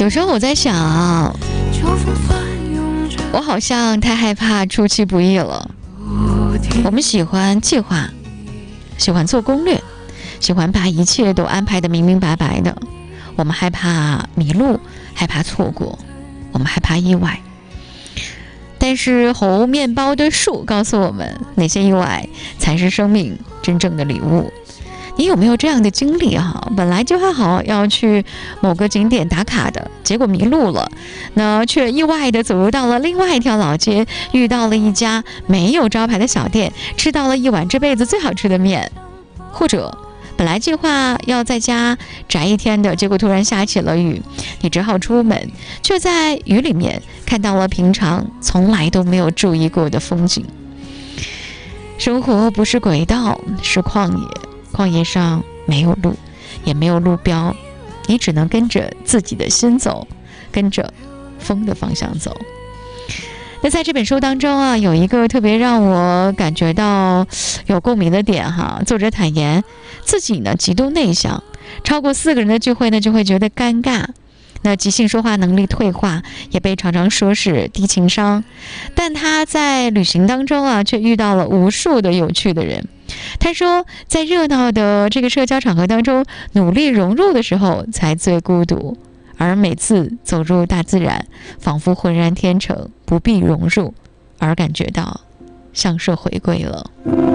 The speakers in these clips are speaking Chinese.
有时候我在想，我好像太害怕出其不意了。我们喜欢计划，喜欢做攻略，喜欢把一切都安排得明明白白的。我们害怕迷路，害怕错过，我们害怕意外。但是猴面包的树告诉我们，哪些意外才是生命真正的礼物。你有没有这样的经历啊？本来计划好要去某个景点打卡的，结果迷路了，那却意外的走入到了另外一条老街，遇到了一家没有招牌的小店，吃到了一碗这辈子最好吃的面。或者本来计划要在家宅一天的，结果突然下起了雨，你只好出门，却在雨里面看到了平常从来都没有注意过的风景。生活不是轨道，是旷野，旷野上没有路，也没有路标，你只能跟着自己的心走，跟着风的方向走。那在这本书当中啊，有一个特别让我感觉到有共鸣的点哈。作者坦言自己呢极度内向，超过4个人的聚会呢就会觉得尴尬。那即兴说话能力退化，也被常常说是低情商。但他在旅行当中啊，却遇到了无数的有趣的人。他说，在热闹的这个社交场合当中，努力融入的时候才最孤独。而每次走入大自然，仿佛浑然天成，不必融入，而感觉到像是回归了。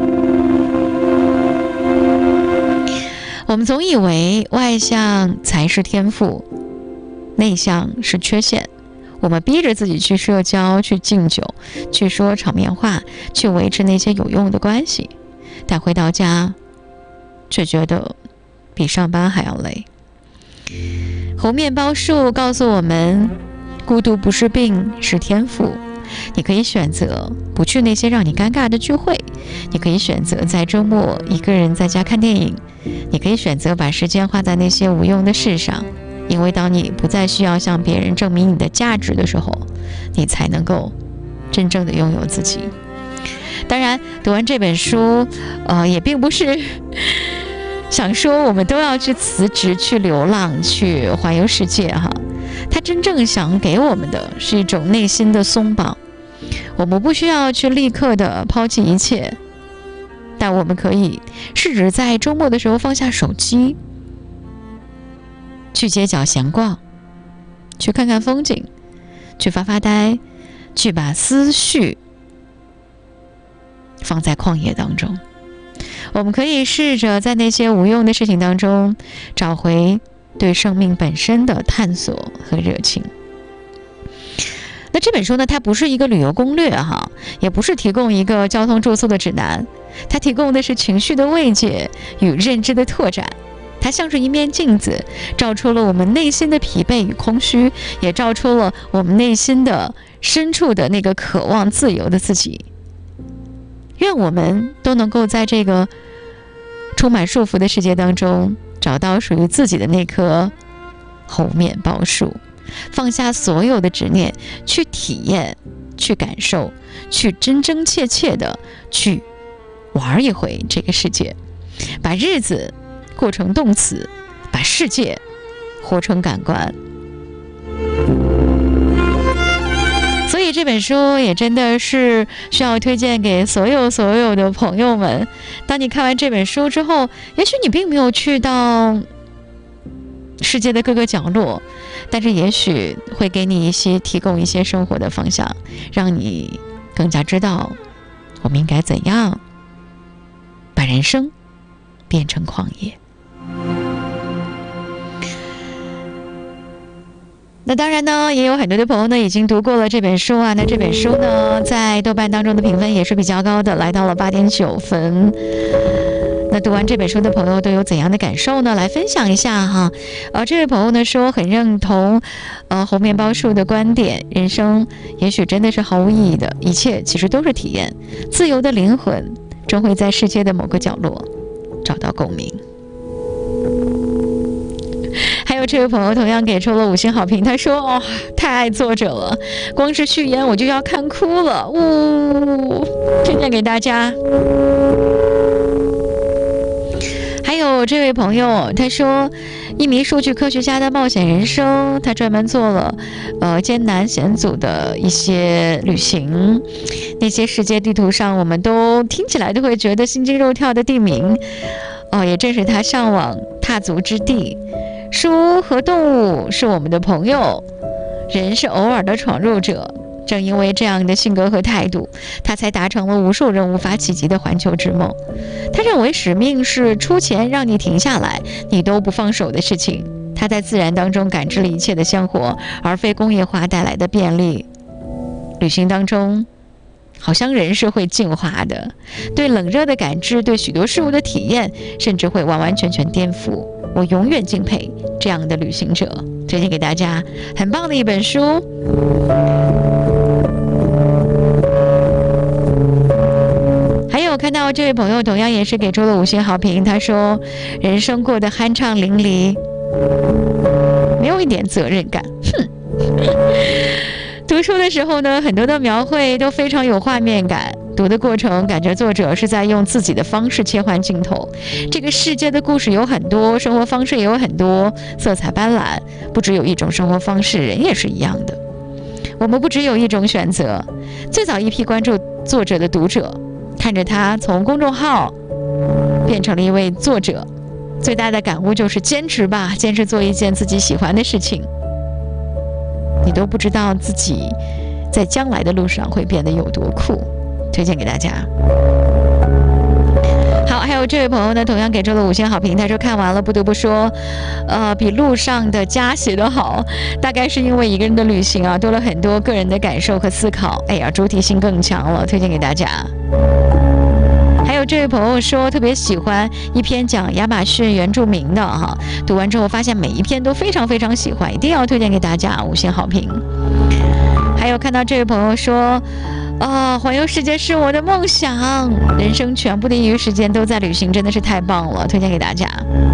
我们总以为外向才是天赋，内向是缺陷。我们逼着自己去社交，去敬酒，去说场面话，去维持那些有用的关系，但回到家却觉得比上班还要累。猴面包树告诉我们，孤独不是病，是天赋。你可以选择不去那些让你尴尬的聚会，你可以选择在周末一个人在家看电影，你可以选择把时间花在那些无用的事上，因为当你不再需要向别人证明你的价值的时候，你才能够真正的拥有自己。当然，读完这本书，也并不是想说我们都要去辞职、去流浪、去环游世界哈。他真正想给我们的是一种内心的松绑。我们不需要去立刻的抛弃一切，但我们可以试着在周末的时候放下手机，去街角闲逛，去看看风景，去发发呆，去把思绪放在旷野当中。我们可以试着在那些无用的事情当中找回对生命本身的探索和热情。那这本书呢，它不是一个旅游攻略哈，也不是提供一个交通住宿的指南，它提供的是情绪的慰藉与认知的拓展。它像是一面镜子，照出了我们内心的疲惫与空虚，也照出了我们内心的深处的那个渴望自由的自己。愿我们都能够在这个充满束缚的世界当中，找到属于自己的那棵猴面包树，放下所有的执念，去体验，去感受，去真真切切的去玩一回这个世界，把日子过成动词，把世界活成感官。所以这本书也真的是需要推荐给所有的朋友们。当你看完这本书之后，也许你并没有去到世界的各个角落，但是也许会给你提供一些生活的方向，让你更加知道我们应该怎样把人生变成旷野。那当然呢，也有很多的朋友呢已经读过了这本书啊。那这本书呢，在豆瓣当中的评分也是比较高的，来到了8.9分。那读完这本书的朋友都有怎样的感受呢？来分享一下哈。这位朋友呢说很认同猴面包树的观点，人生也许真的是毫无意义的，一切其实都是体验，自由的灵魂终会在世界的某个角落找到共鸣。还有这位朋友同样给出了5星好评，他说太爱作者了，光是序言我就要看哭了，推荐给大家。还有这位朋友他说， 一名数据科学家的冒险人生，他专门做了艰难险阻的一些旅行，那些世界地图上我们都听起来都会觉得心惊肉跳的地名，也正是他向往踏足之地。书和动物是我们的朋友，人是偶尔的闯入者。正因为这样的性格和态度，他才达成了无数人无法企及的环球之梦。他认为使命是出钱让你停下来你都不放手的事情。他在自然当中感知了一切的鲜活，而非工业化带来的便利。旅行当中好像人是会进化的，对冷热的感知，对许多事物的体验，甚至会完完全全颠覆。我永远敬佩这样的旅行者。推荐给大家很棒的一本书。还有看到这位朋友同样也是给出了5星好评，他说人生过得酣畅淋漓，没有一点责任感。读书的时候呢，很多的描绘都非常有画面感，读的过程感觉作者是在用自己的方式切换镜头。这个世界的故事有很多，生活方式也有很多，色彩斑斓，不只有一种生活方式，人也是一样的。我们不只有一种选择。最早一批关注作者的读者，看着他从公众号变成了一位作者，最大的感悟就是坚持吧，坚持做一件自己喜欢的事情。你都不知道自己在将来的路上会变得有多酷，推荐给大家。好，还有这位朋友呢，同样给出了5星好评，他说看完了不得不说比路上的家写得好，大概是因为一个人的旅行多了很多个人的感受和思考，主体性更强了，推荐给大家。还有这位朋友说特别喜欢一篇讲亚马逊原住民的读完之后发现每一篇都非常非常喜欢，一定要推荐给大家5星好评。还有看到这位朋友说环游世界是我的梦想，人生全部的业余时间都在旅行，真的是太棒了，推荐给大家。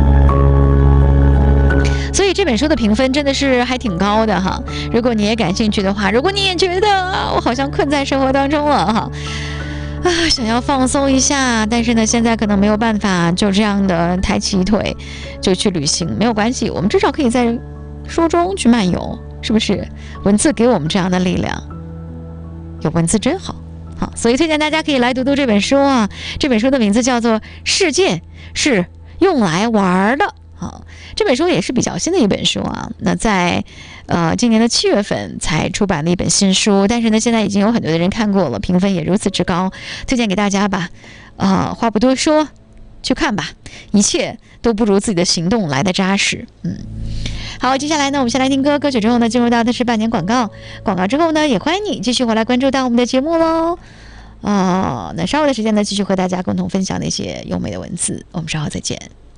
所以这本书的评分真的是还挺高的如果你也感兴趣的话，如果你也觉得我好像困在生活当中了想要放松一下，但是呢现在可能没有办法就这样的抬起腿就去旅行，没有关系，我们至少可以在书中去漫游，是不是？文字给我们这样的力量，有文字真好。所以推荐大家可以来读读这本书这本书的名字叫做《世界是用来玩的》。这本书也是比较新的一本书那在今年的7月份才出版了一本新书，但是呢现在已经有很多的人看过了，评分也如此之高，推荐给大家吧。话不多说，去看吧，一切都不如自己的行动来得扎实。好，接下来呢我们先来听歌，歌曲之后呢进入到的是半年广告，广告之后呢也欢迎你继续回来关注到我们的节目喽。那稍后的时间呢继续和大家共同分享那些优美的文字，我们稍后再见。